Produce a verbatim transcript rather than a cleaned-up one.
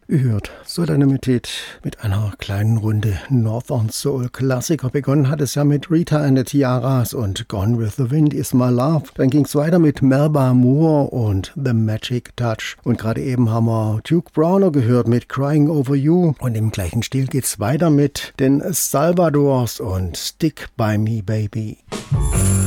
Gehört Solenität mit einer kleinen Runde Northern Soul Klassiker. Begonnen hat es ja mit Rita and the Tiaras und Gone with the Wind is My Love. Dann ging es weiter mit Melba Moore und The Magic Touch. Und gerade eben haben wir Duke Browner gehört mit Crying Over You. Und im gleichen Stil geht's weiter mit den Salvadors und Stick by Me Baby.